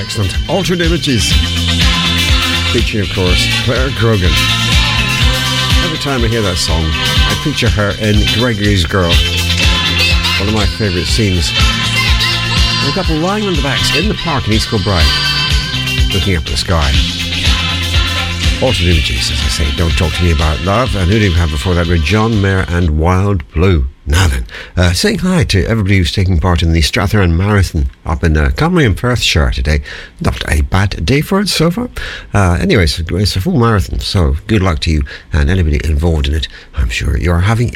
excellent Altered Images, featuring, of course, Claire Grogan. Every time I hear that song, I picture her in Gregory's Girl, one of my favourite scenes. A couple lying on the backs in the park in East Kilbride, looking up at the sky. Altered Images, as I say, Don't Talk to Me About Love. And who did we have before that? With John Mayer and Wild Blue. Now then, saying hi to everybody who's taking part in the Strathearn Marathon up in Comrie in Perthshire today. Not a bad day for it so far. Anyways, it's a full marathon, so good luck to you and anybody involved in it. I'm sure you're having